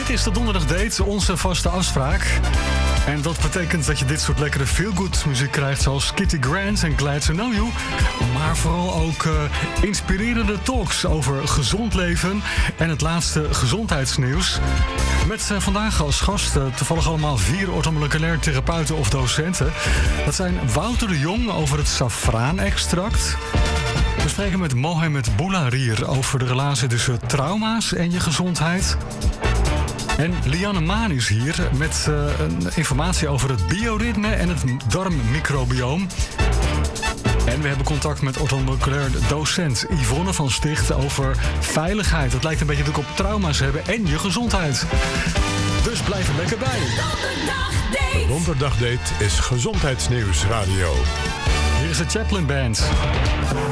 Dit is de donderdag date, onze vaste afspraak. En dat betekent dat je dit soort lekkere feel-good muziek krijgt, zoals Kitty Grant en Glad to Know You. Maar vooral ook inspirerende talks over gezond leven en het laatste gezondheidsnieuws. Met vandaag als gast toevallig allemaal 4 orthomoleculair therapeuten of docenten. Dat zijn Wouter de Jong over het safraanextract. We spreken met Mohamed Boulahrir over de relatie tussen trauma's en je gezondheid. En Lianne Maan is hier met informatie over het bioritme en het darmmicrobioom. En we hebben contact met orthomoleculair docent Yvonne van Sticht over veiligheid. Dat lijkt een beetje natuurlijk op trauma's hebben en je gezondheid. Dus blijf er lekker bij. Donderdagdate is Gezondheidsnieuws Radio. Hier is de Chaplin Band.